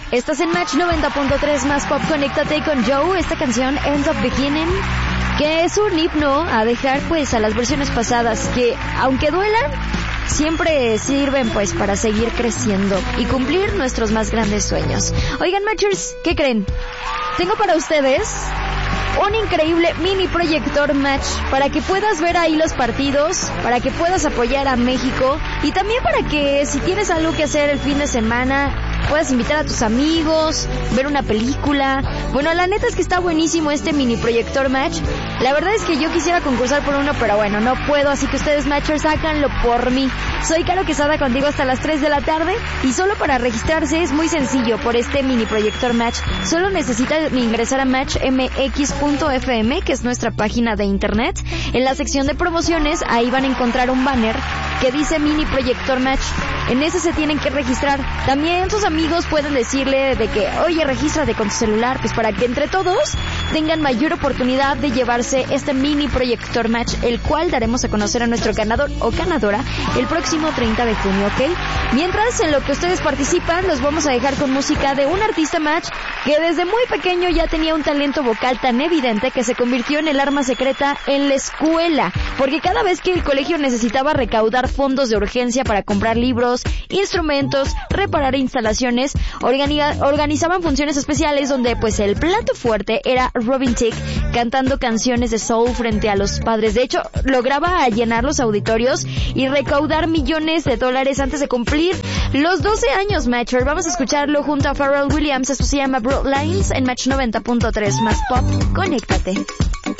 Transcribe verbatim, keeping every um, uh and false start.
Estás en Match noventa punto tres más pop. Conéctate con Joe, esta canción Ends of Beginning, que es un himno a dejar pues a las versiones pasadas que, aunque duelan, siempre sirven pues para seguir creciendo y cumplir nuestros más grandes sueños. Oigan, Matchers, ¿qué creen? Tengo para ustedes un increíble mini proyector Match para que puedas ver ahí los partidos, para que puedas apoyar a México y también para que si tienes algo que hacer el fin de semana puedas invitar a tus amigos, ver una película. Bueno, la neta es que está buenísimo este mini proyector Match. La verdad es que yo quisiera concursar por uno, pero bueno, no puedo, así que ustedes, Matchers, háganlo por mí. Soy Caro Quesada contigo hasta las tres de la tarde y solo para registrarse es muy sencillo por este mini proyector Match. Solo necesitas ingresar a match m x punto f m, que es nuestra página de internet. En la sección de promociones, ahí van a encontrar un banner que dice mini proyector Match. En ese se tienen que registrar. También sus amigos pueden decirle de que, oye, regístrate con tu celular, pues para que entre todos tengan mayor oportunidad de llevarse este mini proyector Match, el cual daremos a conocer a nuestro ganador o ganadora el próximo treinta de junio, ¿ok? Mientras, en lo que ustedes participan, los vamos a dejar con música de un artista Match que desde muy pequeño ya tenía un talento vocal tan evidente que se convirtió en el arma secreta en la escuela, porque cada vez que el colegio necesitaba recaudar fondos de urgencia para comprar libros, instrumentos, reparar instalaciones, organi- organizaban funciones especiales donde pues el plato fuerte era Robin Thicke cantando canciones de soul frente a los padres. De hecho, lograba llenar los auditorios y recaudar millones de dólares antes de cumplir los doce años, Matcher. Vamos a escucharlo junto a Pharrell Williams. Esto se llama Broad Lines en Match noventa punto tres más pop. Conéctate.